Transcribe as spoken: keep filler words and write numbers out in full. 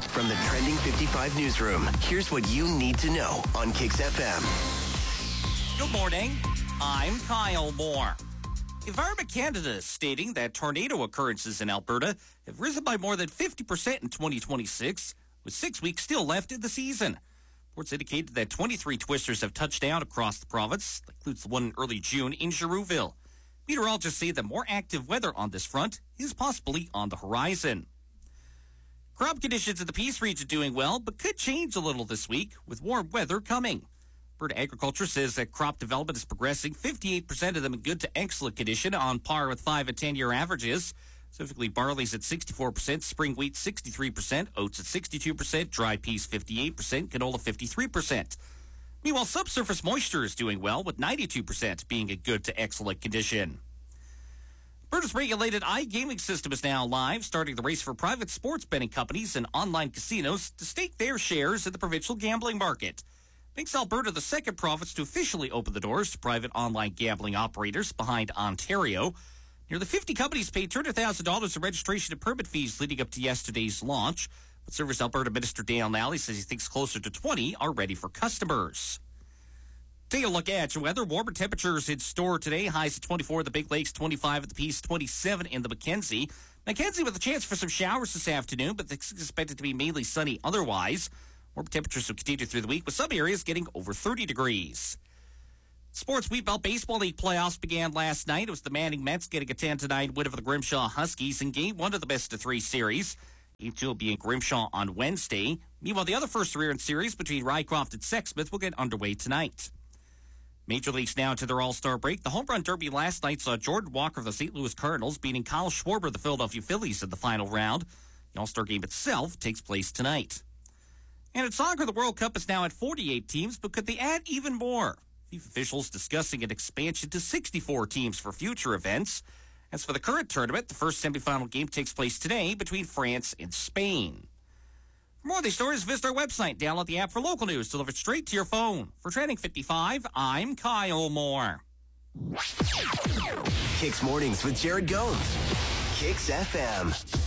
From the Trending fifty-five newsroom, here's what you need to know on Kix F M. Good morning. I'm Kyle Moore. Environment Canada is stating that tornado occurrences in Alberta have risen by more than fifty percent in twenty twenty-six, with six weeks still left in the season. Reports indicated that twenty-three twisters have touched down across the province. That includes the one in early June in Girouville. Meteorologists say that more active weather on this front is possibly on the horizon. Crop conditions in the Peace region doing well, but could change a little this week with warm weather coming. Alberta Agriculture says that crop development is progressing, fifty-eight percent of them in good to excellent condition, on par with five and ten-year averages. Specifically, barley's at sixty-four percent, spring wheat sixty-three percent, oats at sixty-two percent, dry peas fifty-eight percent, canola fifty-three percent. Meanwhile, subsurface moisture is doing well, with ninety-two percent being in good to excellent condition. Alberta's regulated iGaming system is now live, starting the race for private sports betting companies and online casinos to stake their shares in the provincial gambling market. Makes Alberta the second province to officially open the doors to private online gambling operators, behind Ontario. Nearly fifty companies paid two hundred thousand dollars in registration and permit fees leading up to yesterday's launch. But Service Alberta Minister Dale Nally says he thinks closer to twenty are ready for customers. Take a look at your weather. Warmer temperatures in store today. Highs at twenty-four at the Big Lakes, twenty-five at the Peace, twenty-seven in the Mackenzie. Mackenzie with a chance for some showers this afternoon, but it's expected to be mainly sunny otherwise. Warm temperatures will continue through the week, with some areas getting over thirty degrees. Sports Wheat Belt Baseball League playoffs began last night. It was the Manning Mets getting a ten to nine win over the Grimshaw Huskies in Game one of the best of three series. Game two will be in Grimshaw on Wednesday. Meanwhile, the other first three in series between Rycroft and Sexsmith will get underway tonight. Major Leagues now to their All-Star break. The Home Run Derby last night saw Jordan Walker of the Saint Louis Cardinals beating Kyle Schwarber of the Philadelphia Phillies in the final round. The All-Star game itself takes place tonight. And in soccer, the World Cup is now at forty-eight teams, but could they add even more? FIFA officials discussing an expansion to sixty-four teams for future events. As for the current tournament, the first semifinal game takes place today between France and Spain. For more of these stories, visit our website. Download the app for local news delivered straight to your phone. For Trending fifty-five, I'm Kyle Moore. Kix Mornings with Jared Gomes. Kix F M.